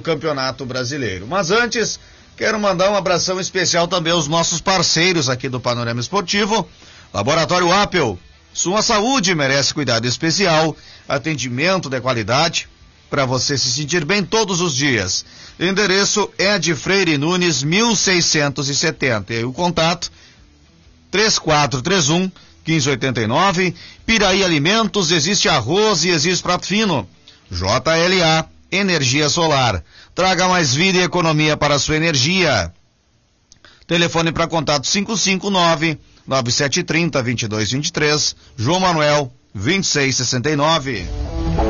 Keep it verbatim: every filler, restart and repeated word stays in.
Campeonato Brasileiro. Mas antes, quero mandar um abração especial também aos nossos parceiros aqui do Panorama Esportivo. Laboratório Apple, sua saúde merece cuidado especial, atendimento de qualidade, para você se sentir bem todos os dias. Endereço é de Freire Nunes, mil seiscentos e setenta. E aí o contato, três quatro três um, um cinco oito nove. Piraí Alimentos, existe arroz e existe prato fino. J L A, energia solar. Traga mais vida e economia para a sua energia. Telefone para contato cinco cinco nove, nove sete três zero, dois dois dois três. João Manuel, vinte e seis sessenta e nove.